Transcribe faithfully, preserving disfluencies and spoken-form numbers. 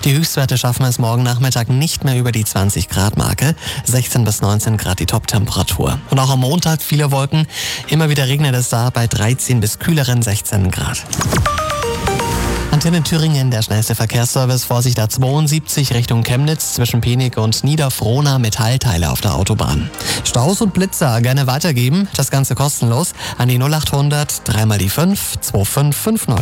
Die Höchstwerte schaffen es morgen Nachmittag nicht mehr über die zwanzig Grad Marke. sechzehn bis neunzehn Grad die Top-Temperatur. Und auch am Montag viele Wolken. Immer wieder regnet es da bei dreizehn bis kühleren sechzehn Grad. Antenne Thüringen, der schnellste Verkehrsservice, Vorsicht A zweiundsiebzig Richtung Chemnitz zwischen Penig und Niederfrohna, Metallteile auf der Autobahn. Staus und Blitzer gerne weitergeben, das Ganze kostenlos an die null acht hundert, dreimal die fünf, zwei fünf fünf null.